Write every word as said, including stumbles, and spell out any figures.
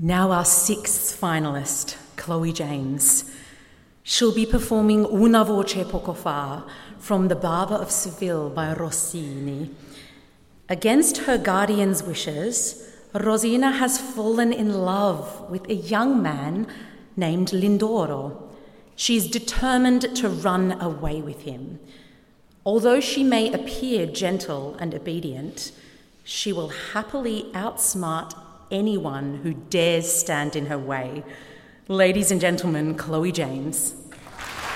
Now our sixth finalist, Chloe James. She'll be performing Una voce poco fa from The Barber of Seville by Rossini. Against her guardian's wishes, Rosina has fallen in love with a young man named Lindoro. She's determined to run away with him. Although she may appear gentle and obedient, she will happily outsmart anyone who dares stand in her way. Ladies and gentlemen, Chloe James.